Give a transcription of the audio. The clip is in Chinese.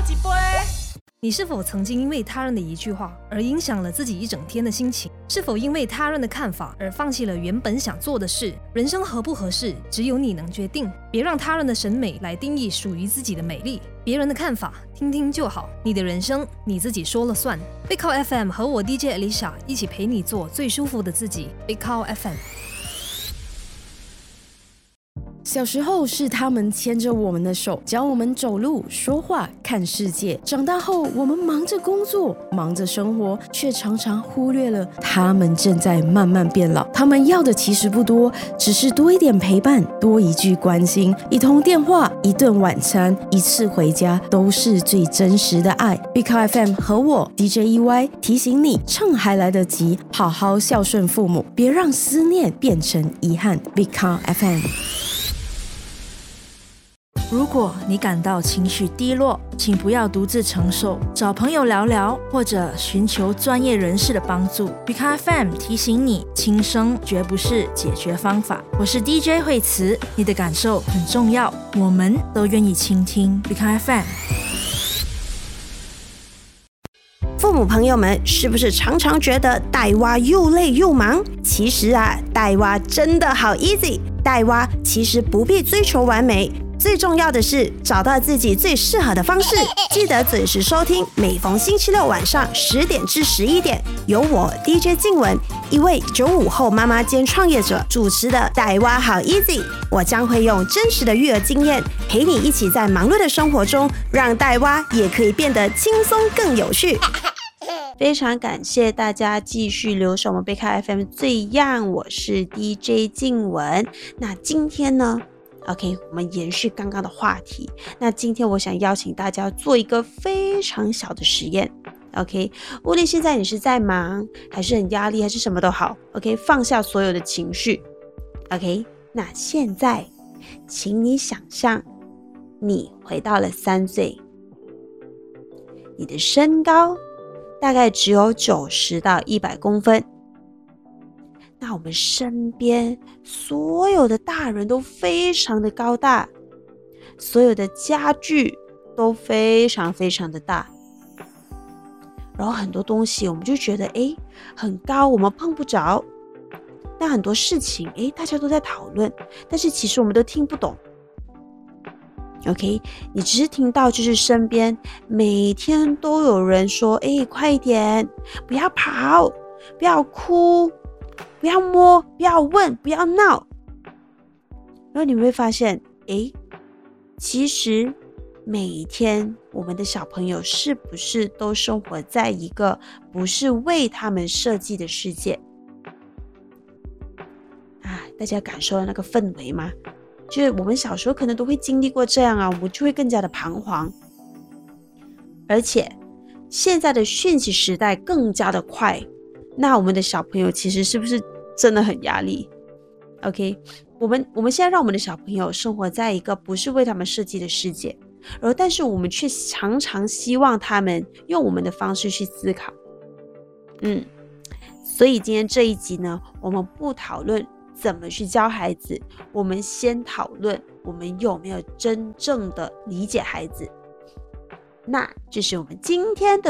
一杯。 你是否曾经因为他人的一句话而影响了自己一整天的心情？是否因为他人的看法而放弃了原本想做的事？人生合不合适，只有你能决定。别让他人的审美来定义属于自己的美丽。别人的看法听听就好，你的人生你自己说了算。Big Cow FM 和我 DJ Alicia 一起陪你做最舒服的自己。Big Cow FM。 小时候是他们牵着我们的手，教我们走路、说话、看世界。长大后，我们忙着工作，忙着生活，却常常忽略了他们正在慢慢变老。他们要的其实不多，只是多一点陪伴，多一句关心，一通电话，一顿晚餐，一次回家，都是最真实的爱。Big Cow FM 和我 DJ EY 提醒你，趁还来得及，好好孝顺父母，别让思念变成遗憾。Big Cow FM。 如果你感到情绪低落，请不要独自承受，找朋友聊聊，或者寻求专业人士的帮助。Big Cow FM 提醒你，轻生绝不是解决方法。我是 DJ 惠慈，你的感受很重要，我们都愿意倾听。Big Cow FM。 父母朋友们，是不是常常觉得带娃又累又忙？其实啊，带娃真的好 easy。带娃其实不必追求完美，最重要的是找到自己最适合的方式。记得准时收听，每逢星期六晚上10点至11点，由我 DJ 静雯，一位95后妈妈兼创业者主持的带娃好 easy。我将会用真实的育儿经验，陪你一起在忙碌的生活中，让带娃也可以变得轻松更有趣。非常感谢大家继续留守我们Big Cow FM 最样，我是 DJ 静雯。那今天呢，OK， 我们延续刚刚的话题。那今天我想邀请大家做一个非常小的实验。OK， 无论现在你是在忙，还是很压力，还是什么都好 ，OK， 放下所有的情绪。OK， 那现在，请你想象，你回到了3岁，你的身高大概只有90到100公分。那我们身边所有的大人都非常的高大，所有的家具都非常非常的大，然后很多东西我们就觉得很高，我们碰不着。那很多事情大家都在讨论，但是其实我们都听不懂。OK， 你只是听到就是身边每天都有人说快一点，不要跑，不要哭，不要摸，不要问，不要闹。然后你会发现其实每一天我们的小朋友是不是都生活在一个不是为他们设计的世界啊？大家感受到那个氛围吗？就是我们小时候可能都会经历过这样啊，我们就会更加的彷徨。而且现在的讯息时代更加的快，那我们的小朋友其实是不是真的很压力 ？OK， 我们现在让我们的小朋友生活在一个不是为他们设计的世界，然后但是我们却常常希望他们用我们的方式去思考。所以今天这一集呢，我们不讨论怎么去教孩子，我们先讨论我们有没有真正的理解孩子。那这是我们今天的